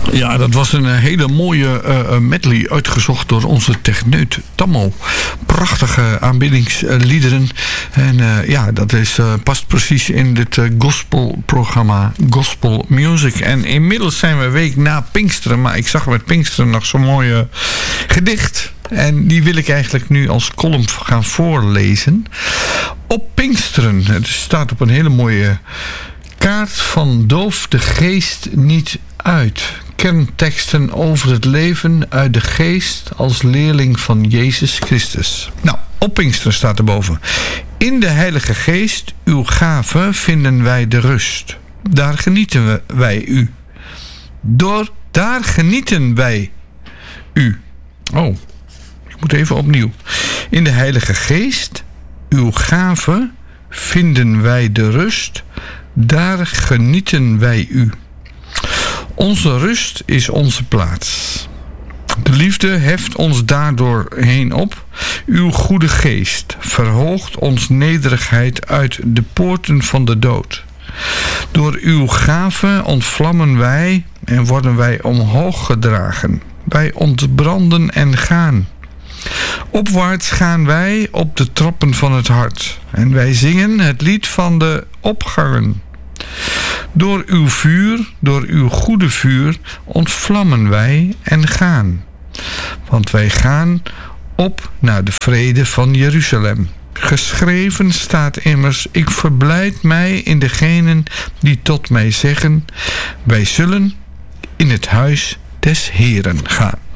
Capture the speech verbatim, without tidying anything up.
Ja, dat was een hele mooie uh, medley uitgezocht door onze techneut Tammo. Prachtige aanbiddingsliederen. En uh, ja, dat is, uh, past precies in dit uh, gospelprogramma Gospel Music. En inmiddels zijn we een week na Pinksteren. Maar ik zag met Pinksteren nog zo'n mooie gedicht. En die wil ik eigenlijk nu als column gaan voorlezen. Op Pinksteren. Het staat op een hele mooie kaart van doof de geest niet uit. Kernteksten over het leven uit de geest als leerling van Jezus Christus. Nou, op Pinksteren staat erboven. In de Heilige Geest, uw gave, vinden wij de rust. Daar genieten wij u. Door, daar genieten wij u. Oh, ik moet even opnieuw. In de Heilige Geest, uw gave, vinden wij de rust. Daar genieten wij u. Onze rust is onze plaats. De liefde heft ons daardoor heen op. Uw goede geest verhoogt ons nederigheid uit de poorten van de dood. Door uw gave ontvlammen wij en worden wij omhoog gedragen. Wij ontbranden en gaan. Opwaarts gaan wij op de trappen van het hart. En wij zingen het lied van de opgangen. Door uw vuur, door uw goede vuur, ontvlammen wij en gaan. Want wij gaan op naar de vrede van Jeruzalem. Geschreven staat immers, ik verblijd mij in degenen die tot mij zeggen, wij zullen in het huis des Heren gaan.